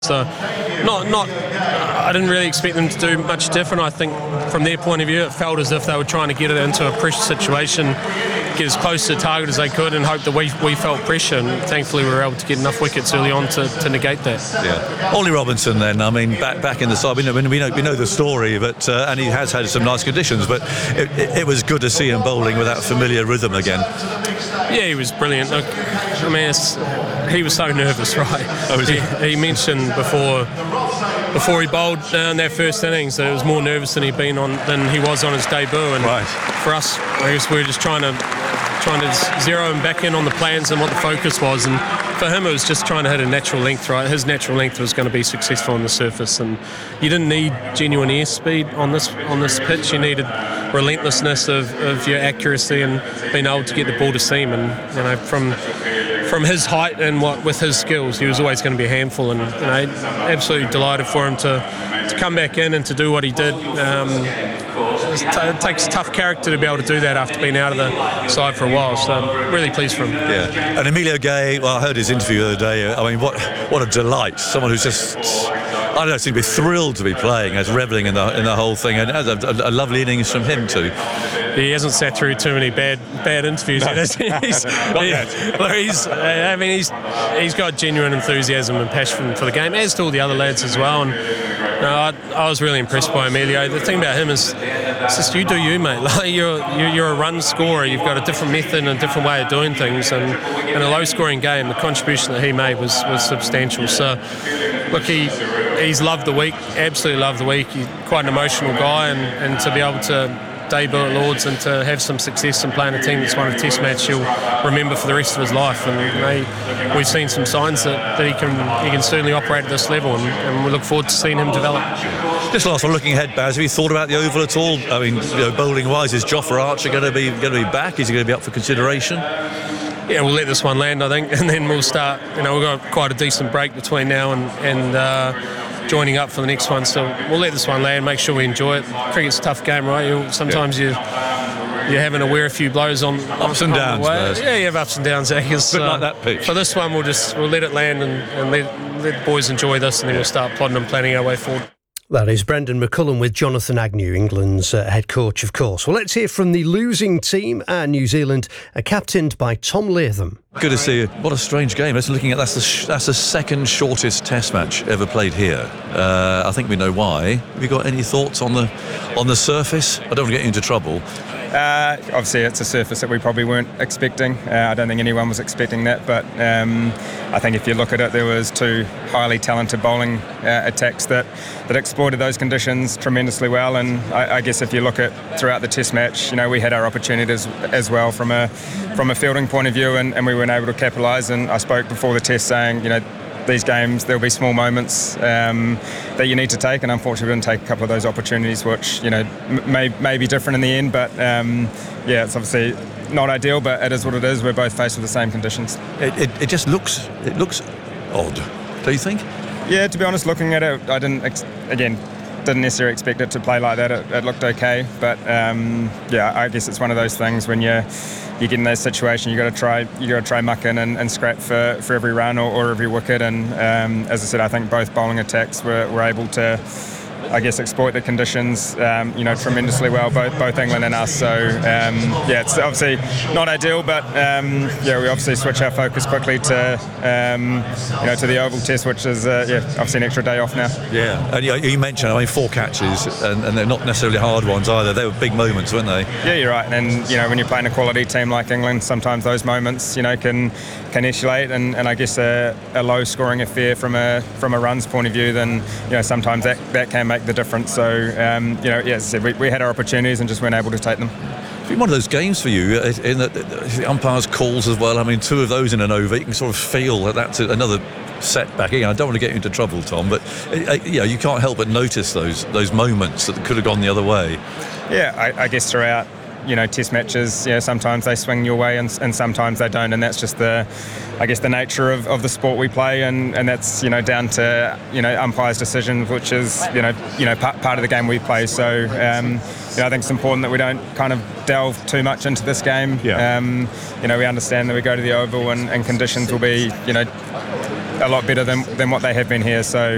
So, I didn't really expect them to do much different. I think from their point of view, it felt as if they were trying to get it into a pressure situation, get as close to the target as they could, and hope that we felt pressure. And thankfully, we were able to get enough wickets early on to negate that. Yeah, Ollie Robinson. Then, I mean, back in the side, we know the story, but and he has had some nice conditions. But it was good to see him bowling with that familiar rhythm again. Yeah, he was brilliant. Look, I mean, he was so nervous, right? He mentioned before he bowled in that first innings that it was more nervous than than he was on his debut. And for us, I guess we're just trying to zero him back in on the plans and what the focus was. And for him, it was just trying to hit a natural length, right? His natural length was going to be successful on the surface, and you didn't need genuine airspeed on this pitch. You needed relentlessness of your accuracy and being able to get the ball to seam. And from his height and with his skills, he was always going to be a handful. And absolutely delighted for him to come back in and to do what he did. It takes tough character to be able to do that after being out of the side for a while. So I'm really pleased for him. Yeah. And Emilio Gay, well, I heard his interview the other day. I mean, what a delight! Someone who's just, I don't know, seemed to be thrilled to be playing, as revelling in the whole thing, and has a lovely innings from him too. He hasn't sat through too many bad interviews. No. He's got genuine enthusiasm and passion for the game, as do all the other lads as well. And I was really impressed by Emilio. The thing about him is, it's just you do you, mate. Like you're a run scorer. You've got a different method and a different way of doing things. And in a low-scoring game, the contribution that he made was substantial. So, look, he's loved the week. Absolutely loved the week. He's quite an emotional guy, and to be able to debut at Lords and to have some success and playing a team that's won a test match he'll remember for the rest of his life. And we've seen some signs that he can certainly operate at this level, and we look forward to seeing him develop. Just last one, looking ahead, Baz, have you thought about the Oval at all? I mean, bowling wise, is Jofra Archer going to be back? Is he going to be up for consideration? Yeah, we'll let this one land, I think, and then we'll start. We've got quite a decent break between now and joining up for the next one, so we'll let this one land, make sure we enjoy it. Cricket's a tough game, right? Sometimes you're having to wear a few blows on ups and downs. Yeah, you have ups and downs. But like that pitch. For this one, we'll let it land and let the boys enjoy this, and then we'll start plotting and planning our way forward. That is Brendan McCullum with Jonathan Agnew, England's head coach, of course. Well, let's hear from the losing team, New Zealand, captained by Tom Latham. Good to see you. What a strange game. That's the second shortest Test match ever played here. I think we know why. Have you got any thoughts on the surface? I don't want to get you into trouble. Obviously, it's a surface that we probably weren't expecting. I don't think anyone was expecting that, but I think if you look at it, there was two highly talented bowling attacks that exploited those conditions tremendously well. And I guess if you look at throughout the Test match, we had our opportunities as well from a fielding point of view, and we weren't able to capitalise. And I spoke before the Test saying, these games, there'll be small moments that you need to take, and unfortunately we didn't take a couple of those opportunities, which may be different in the end, but it's obviously not ideal, but it is what it is. We're both faced with the same conditions. It just looks odd, do you think? Yeah, to be honest, looking at it, I didn't necessarily expect it to play like that. It looked okay, but I guess it's one of those things when you get in that situation, you got to try muck in and scrap for every run or every wicket. And as I said, I think both bowling attacks were able to, I guess, exploit the conditions, tremendously well, both England and us. So it's obviously not ideal, but we obviously switch our focus quickly to the Oval Test, which is obviously an extra day off now. Yeah, and you mentioned, 4 catches, and they're not necessarily hard ones either. They were big moments, weren't they? Yeah, you're right. And when you're playing a quality team like England, sometimes those moments can escalate, and I guess a low scoring affair from a runs point of view, then sometimes that can make the difference. So as I said, we had our opportunities and just weren't able to take them. It's been one of those games for you in the umpires' calls as well. 2 of those in an over, you can sort of feel that's another setback. I don't want to get you into trouble, Tom, but you can't help but notice those moments that could have gone the other way. Yeah, I guess throughout Test matches, sometimes they swing your way and sometimes they don't, and that's just the nature of the sport we play, and that's down to umpires' decisions, which is part of the game we play. So I think it's important that we don't kind of delve too much into this game. Yeah. We understand that we go to the Oval and conditions will be a lot better than what they have been here. So